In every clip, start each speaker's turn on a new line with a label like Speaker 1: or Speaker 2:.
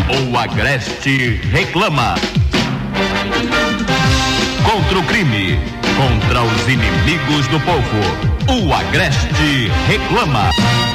Speaker 1: O Agreste reclama. Contra o crime, contra os inimigos do povo. O Agreste reclama.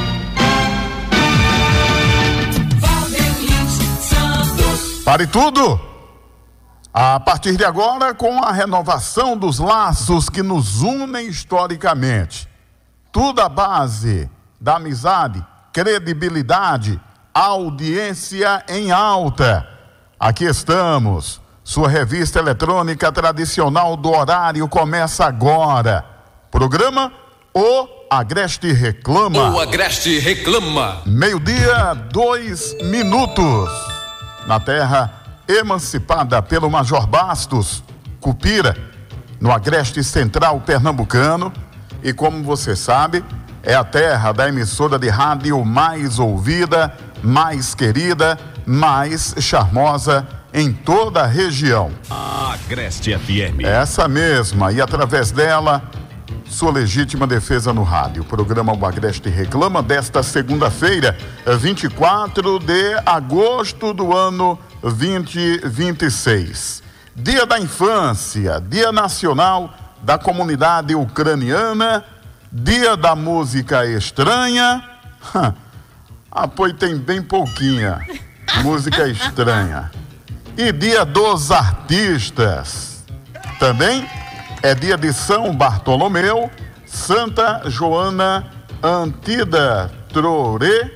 Speaker 2: Pare tudo! A partir de agora, com a renovação dos laços que nos unem historicamente. Tudo à base da amizade, credibilidade, audiência em alta. Aqui estamos. Sua revista eletrônica tradicional do horário começa agora. Programa O Agreste reclama.
Speaker 3: O Agreste reclama.
Speaker 2: 12:02. Na terra emancipada pelo Major Bastos, Cupira, no Agreste Central Pernambucano. E como você sabe, é a terra da emissora de rádio mais ouvida, mais querida, mais charmosa em toda a região.
Speaker 1: Agreste FM.
Speaker 2: Essa mesma, e através dela, sua legítima defesa no rádio. O programa O Agreste reclama desta segunda-feira, 24 de agosto do ano 2026. Dia da Infância, Dia Nacional da Comunidade Ucraniana, Dia da Música Estranha. Pois tem bem pouquinha música estranha. E Dia dos Artistas. Também é dia de São Bartolomeu, Santa Joana Antida Troré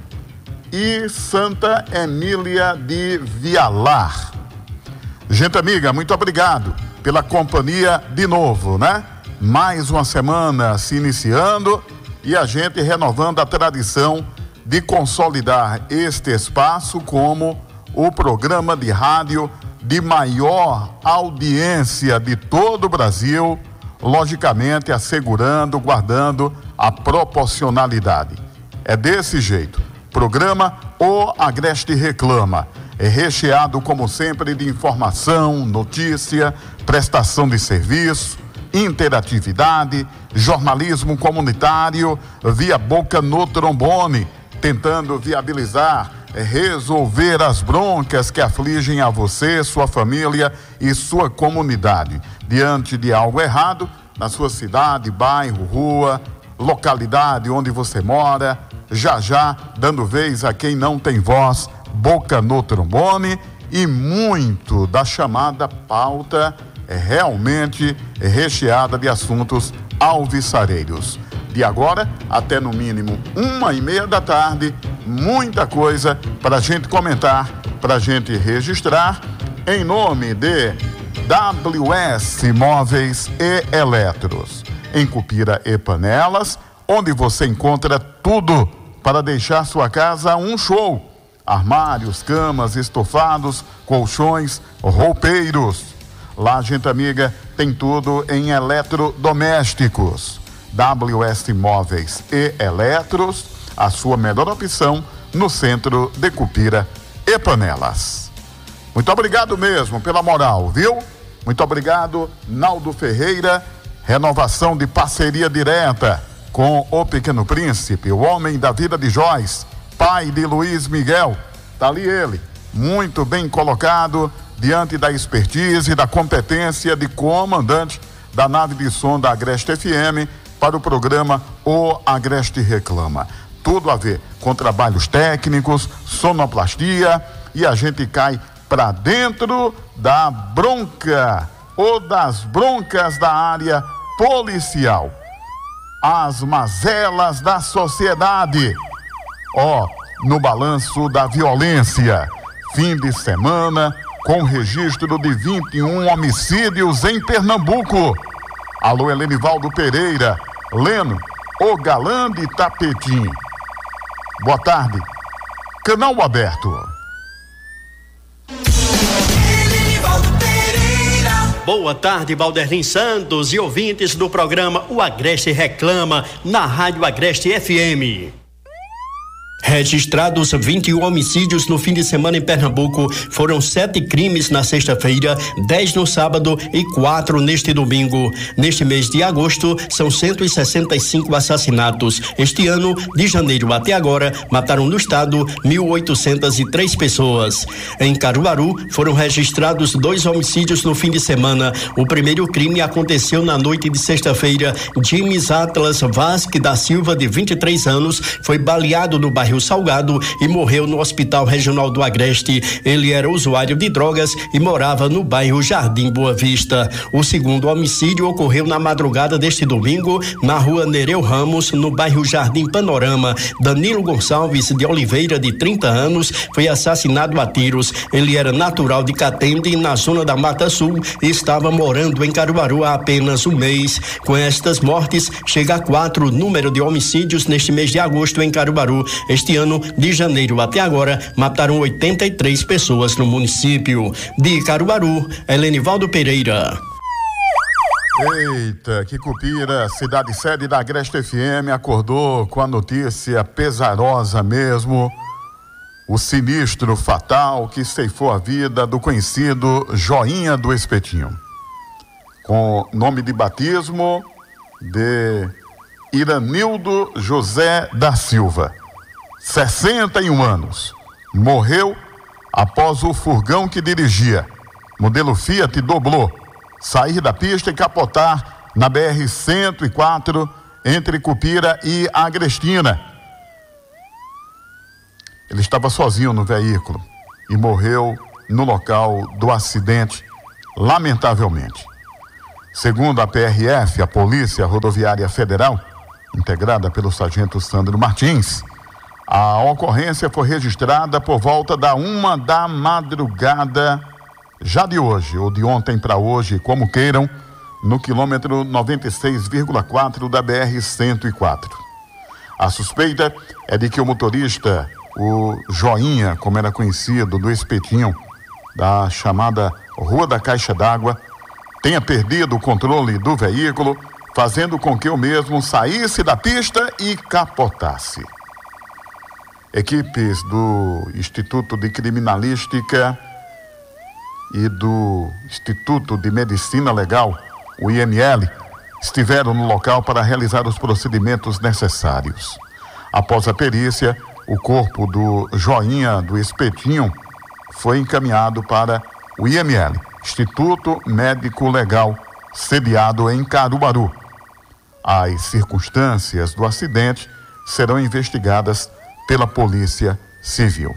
Speaker 2: e Santa Emília de Vialar. Gente amiga, muito obrigado pela companhia de novo, né? Mais uma semana se iniciando e a gente renovando a tradição de consolidar este espaço como o programa de rádio de maior audiência de todo o Brasil, logicamente assegurando, guardando a proporcionalidade. É desse jeito. Programa O Agreste reclama. É recheado, como sempre, de informação, notícia, prestação de serviço, interatividade, jornalismo comunitário via boca no trombone, tentando viabilizar, resolver as broncas que afligem a você, sua família e sua comunidade. Diante de algo errado, na sua cidade, bairro, rua, localidade onde você mora, já dando vez a quem não tem voz, boca no trombone, e muito da chamada pauta é realmente recheada de assuntos alvissareiros. De agora até no mínimo 1:30 da tarde, muita coisa para a gente comentar, para a gente registrar, em nome de WS Móveis e Eletros, em Cupira e Panelas, onde você encontra tudo para deixar sua casa um show. Armários, camas, estofados, colchões, roupeiros. Lá, gente amiga, tem tudo em eletrodomésticos. WS Móveis e Eletros, a sua melhor opção no centro de Cupira e Panelas. Muito obrigado mesmo pela moral, viu? Muito obrigado, Naldo Ferreira. Renovação de parceria direta com o Pequeno Príncipe, o homem da vida de Joyce, pai de Luiz Miguel. Tá ali ele, muito bem colocado diante da expertise e da competência de comandante da nave de som da Agreste FM para o programa O Agreste reclama. Tudo a ver com trabalhos técnicos, sonoplastia, e a gente cai para dentro da bronca ou das broncas da área policial. As mazelas da sociedade. No balanço da violência. Fim de semana com registro de 21 homicídios em Pernambuco. Alô, Helenivaldo Pereira, Leno, o galã de Tapetim. Boa tarde. Canal aberto.
Speaker 4: Boa tarde, Valderlin Santos e ouvintes do programa O Agreste reclama na Rádio Agreste FM. Registrados 21 homicídios no fim de semana em Pernambuco, foram 7 crimes na sexta-feira, 10 no sábado e 4 neste domingo. Neste mês de agosto, são 165 assassinatos. Este ano, de janeiro até agora, mataram no estado 1.803 pessoas. Em Caruaru, foram registrados 2 homicídios no fim de semana. O primeiro crime aconteceu na noite de sexta-feira. James Atlas Vasque da Silva, de 23 anos, foi baleado no bairro Salgado e morreu no Hospital Regional do Agreste. Ele era usuário de drogas e morava no bairro Jardim Boa Vista. O segundo homicídio ocorreu na madrugada deste domingo, na rua Nereu Ramos, no bairro Jardim Panorama. Danilo Gonçalves de Oliveira, de 30 anos, foi assassinado a tiros. Ele era natural de Catende, na zona da Mata Sul, e estava morando em Caruaru há apenas um mês. Com estas mortes, chega a 4 o número de homicídios neste mês de agosto em Caruaru. Este ano, de janeiro até agora, mataram 83 pessoas no município. De Caruaru, Helenivaldo Pereira.
Speaker 2: Eita, que Cupira, cidade sede da Agreste FM, acordou com a notícia pesarosa mesmo. O sinistro fatal que ceifou a vida do conhecido Joinha do Espetinho. Com nome de batismo de Iranildo José da Silva. 61 anos, morreu após o furgão que dirigia, modelo Fiat Doblô, sair da pista e capotar na BR-104 entre Cupira e Agrestina. Ele estava sozinho no veículo e morreu no local do acidente, lamentavelmente. Segundo a PRF, a Polícia Rodoviária Federal, integrada pelo sargento Sandro Martins, a ocorrência foi registrada por volta da 1 da madrugada, já de hoje, ou de ontem para hoje, como queiram, no quilômetro 96,4 da BR-104. A suspeita é de que o motorista, o Joinha, como era conhecido, do Espetinho, da chamada Rua da Caixa d'Água, tenha perdido o controle do veículo, fazendo com que o mesmo saísse da pista e capotasse. Equipes do Instituto de Criminalística e do Instituto de Medicina Legal, o IML, estiveram no local para realizar os procedimentos necessários. Após a perícia, o corpo do Joinha do Espetinho foi encaminhado para o IML, Instituto Médico Legal, sediado em Caruaru. As circunstâncias do acidente serão investigadas pela Polícia Civil.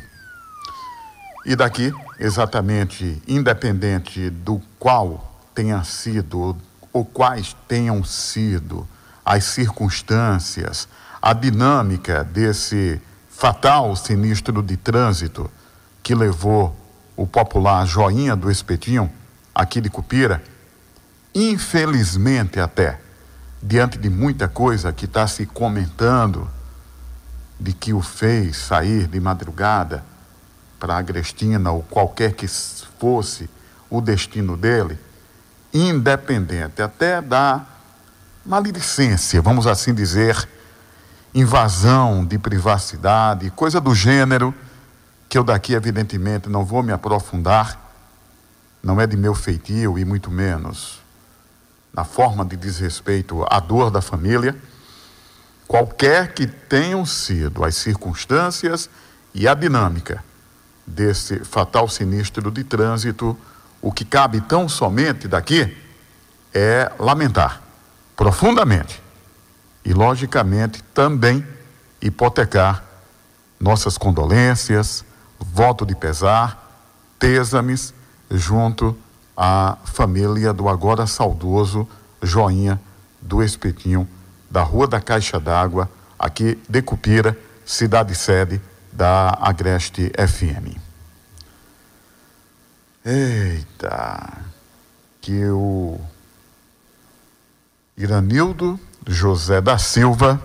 Speaker 2: E daqui, exatamente, independente do qual tenha sido ou quais tenham sido as circunstâncias, a dinâmica desse fatal sinistro de trânsito que levou o popular Joinha do Espetinho, aqui de Cupira, infelizmente até, diante de muita coisa que está se comentando, de que o fez sair de madrugada para Agrestina ou qualquer que fosse o destino dele, independente até da maledicência, vamos assim dizer, invasão de privacidade, coisa do gênero, que eu daqui evidentemente não vou me aprofundar, não é de meu feitio e muito menos na forma de desrespeito à dor da família. Qualquer que tenham sido as circunstâncias e a dinâmica desse fatal sinistro de trânsito, o que cabe tão somente daqui é lamentar profundamente e, logicamente, também hipotecar nossas condolências, voto de pesar, pêsames junto à família do agora saudoso Joinha do Espetinho, da Rua da Caixa d'Água, aqui de Cupira, cidade sede da Agreste FM. Eita, que o Iranildo José da Silva,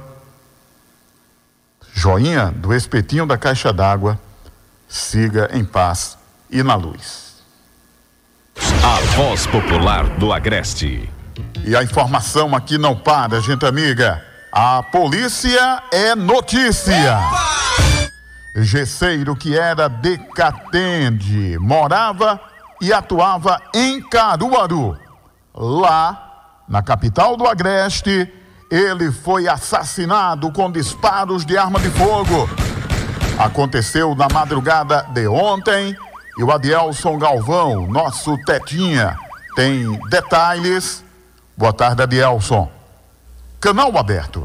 Speaker 2: Joinha do Espetinho da Caixa d'Água, siga em paz e na luz.
Speaker 1: A voz popular do Agreste.
Speaker 2: E a informação aqui não para, gente amiga. A polícia é notícia. Gesseiro, que era de Catende, morava e atuava em Caruaru. Lá, na capital do Agreste, ele foi assassinado com disparos de arma de fogo. Aconteceu na madrugada de ontem e o Adielson Galvão, nosso Tetinha, tem detalhes. Boa tarde, Adielson. Canal aberto.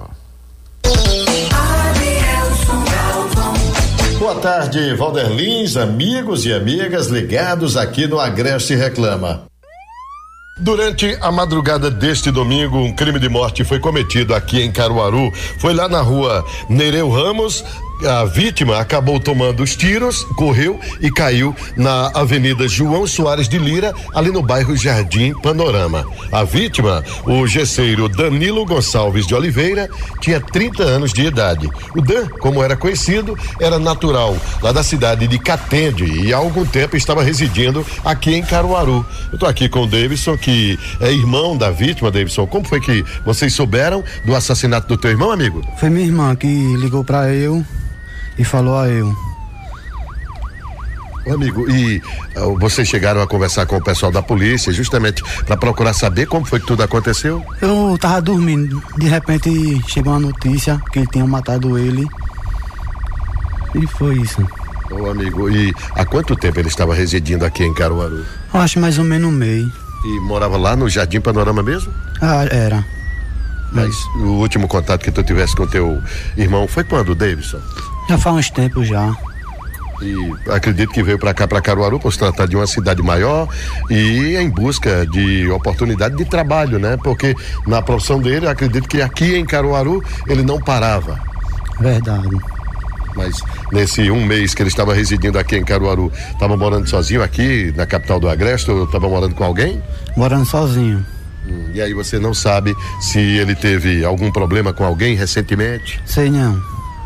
Speaker 5: Boa tarde, Valder Lins, amigos e amigas ligados aqui no Agreste Reclama. Durante a madrugada deste domingo, um crime de morte foi cometido aqui em Caruaru. Foi lá na rua Nereu Ramos. A vítima acabou tomando os tiros, correu e caiu na Avenida João Soares de Lira, ali no bairro Jardim Panorama. A vítima, o gesseiro Danilo Gonçalves de Oliveira, tinha 30 anos de idade. O Dan, como era conhecido, era natural lá da cidade de Catende e há algum tempo estava residindo aqui em Caruaru. Eu estou aqui com o Davidson, que é irmão da vítima. Davidson, como foi que vocês souberam do assassinato do teu irmão, amigo?
Speaker 6: Foi minha irmã que ligou pra eu e falou a eu.
Speaker 5: Amigo, e vocês chegaram a conversar com o pessoal da polícia justamente para procurar saber como foi que tudo aconteceu?
Speaker 6: Eu tava dormindo, de repente chegou uma notícia que ele tinha matado ele e foi isso.
Speaker 5: Ô amigo, e há quanto tempo ele estava residindo aqui em Caruaru?
Speaker 6: Eu acho mais ou menos um mês.
Speaker 5: E morava lá no Jardim Panorama mesmo?
Speaker 6: Ah, era.
Speaker 5: Mas o último contato que tu tivesse com teu irmão foi quando, Davidson?
Speaker 6: Já faz uns tempos já.
Speaker 5: E acredito que veio para cá, para Caruaru, por se tratar de uma cidade maior e em busca de oportunidade de trabalho, né? Porque na profissão dele, acredito que aqui em Caruaru ele não parava.
Speaker 6: Verdade.
Speaker 5: Mas nesse um mês que ele estava residindo aqui em Caruaru, estava morando sozinho aqui na capital do Agreste ou estava morando com alguém?
Speaker 6: Morando sozinho.
Speaker 5: E aí você não sabe se ele teve algum problema com alguém recentemente?
Speaker 6: Sei não.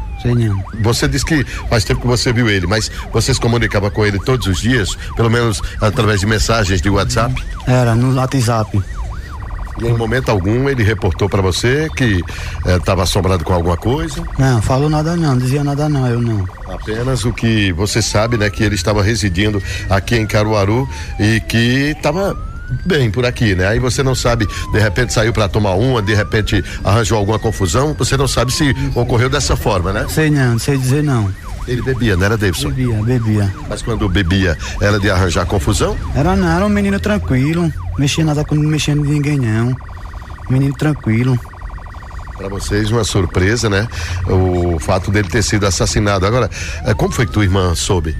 Speaker 5: Você disse que faz tempo que você viu ele, mas você se comunicava com ele todos os dias, pelo menos através de mensagens de WhatsApp?
Speaker 6: Era, no WhatsApp.
Speaker 5: E em momento algum ele reportou para você que estava assombrado com alguma coisa?
Speaker 6: Não, falou nada não, dizia nada não, eu não.
Speaker 5: Apenas o que você sabe, né, que ele estava residindo aqui em Caruaru e que estava bem por aqui, né? Aí você não sabe, de repente saiu para tomar uma, de repente arranjou alguma confusão, você não sabe se ocorreu dessa forma, né?
Speaker 6: Sei não, não sei dizer não.
Speaker 5: Ele bebia, não era, Davidson?
Speaker 6: Bebia.
Speaker 5: Mas quando bebia, era de arranjar confusão?
Speaker 6: Era um menino tranquilo, mexia nada com mexendo de ninguém não. Menino tranquilo.
Speaker 5: Para vocês uma surpresa, né? O fato dele ter sido assassinado. Agora, como foi que tua irmã soube?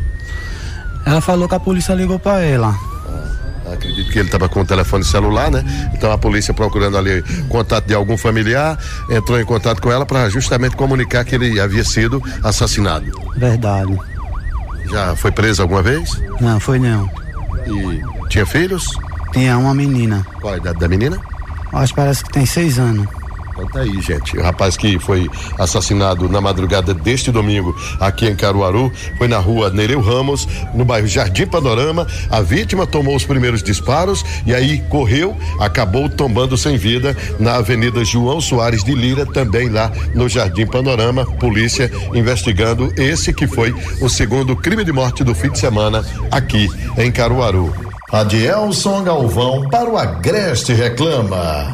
Speaker 6: Ela falou que a polícia ligou para ela.
Speaker 5: Acredito que ele estava com o telefone celular, né? Então a polícia, procurando ali contato de algum familiar, entrou em contato com ela para justamente comunicar que ele havia sido assassinado.
Speaker 6: Verdade.
Speaker 5: Já foi preso alguma vez?
Speaker 6: Não, foi não.
Speaker 5: E tinha filhos?
Speaker 6: Tinha uma menina.
Speaker 5: Qual a idade da menina?
Speaker 6: Acho que parece que tem 6 anos.
Speaker 5: Então tá aí, gente. O rapaz que foi assassinado na madrugada deste domingo aqui em Caruaru foi na rua Nereu Ramos, no bairro Jardim Panorama. A vítima tomou os primeiros disparos e aí correu, acabou tombando sem vida na Avenida João Soares de Lira, também lá no Jardim Panorama. Polícia investigando esse que foi o segundo crime de morte do fim de semana aqui em Caruaru. Adielson Galvão para o Agreste Reclama.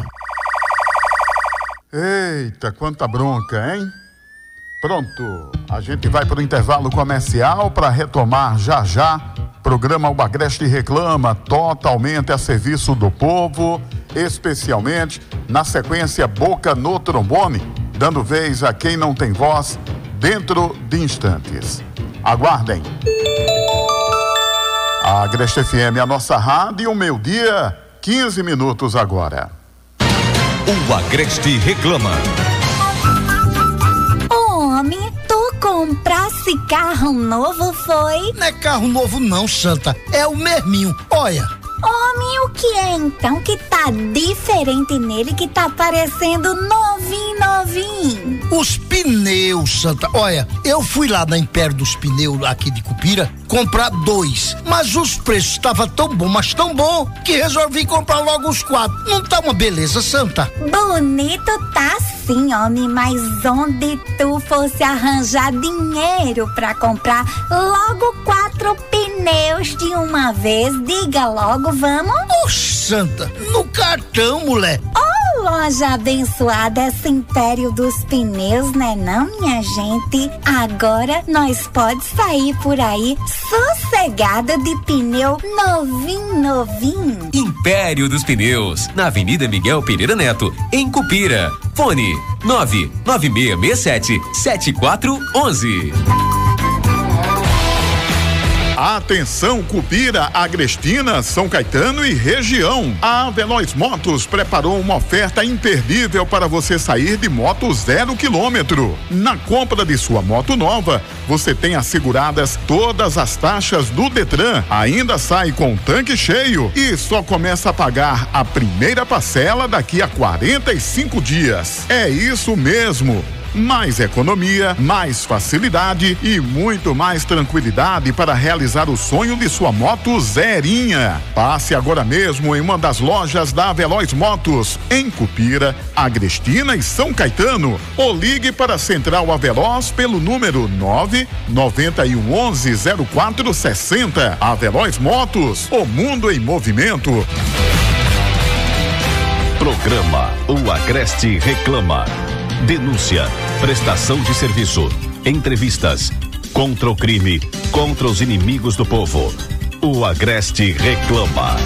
Speaker 2: Eita, quanta bronca, hein? Pronto, a gente vai para o intervalo comercial para retomar já. Programa O Agreste Reclama, totalmente a serviço do povo, especialmente na sequência Boca no Trombone, dando vez a quem não tem voz dentro de instantes. Aguardem. A Agreste FM, a nossa rádio, meio-dia, 15 minutos agora.
Speaker 3: O Agreste Reclama.
Speaker 7: Homem, tu comprasse carro novo, foi?
Speaker 8: Não é carro novo não, Santa, é o mesminho, olha.
Speaker 7: Homem, o que é então que tá diferente nele, que tá parecendo novinho?
Speaker 8: Os pneus, Santa. Olha, eu fui lá na Império dos Pneus, aqui de Cupira, comprar 2. Mas os preços estavam tão bom, mas tão bom, que resolvi comprar logo os 4. Não tá uma beleza, Santa?
Speaker 7: Bonito tá sim, homem, mas onde tu fosse arranjar dinheiro pra comprar logo 4 pneus de uma vez? Diga logo, vamos?
Speaker 8: Santa, no cartão, mulher.
Speaker 7: Oh, loja abençoada, esse Império dos Pneus, né não, minha gente? Agora nós pode sair por aí sossegado de pneu novinho.
Speaker 9: Império dos Pneus, na Avenida Miguel Pereira Neto, em Cupira. Fone 99667-7411.
Speaker 2: Atenção, Cupira, Agrestina, São Caetano e região. A Veloz Motos preparou uma oferta imperdível para você sair de moto 0 km. Na compra de sua moto nova, você tem asseguradas todas as taxas do Detran, ainda sai com tanque cheio e só começa a pagar a primeira parcela daqui a 45 dias. É isso mesmo. Mais economia, mais facilidade e muito mais tranquilidade para realizar o sonho de sua moto zerinha. Passe agora mesmo em uma das lojas da Veloz Motos, em Cupira, Agrestina e São Caetano. Ou ligue para a Central Aveloz pelo número 991110460. A Veloz Motos, o mundo em movimento.
Speaker 3: Programa O Agreste Reclama. Denúncia, prestação de serviço, entrevistas, contra o crime, contra os inimigos do povo. O Agreste Reclama.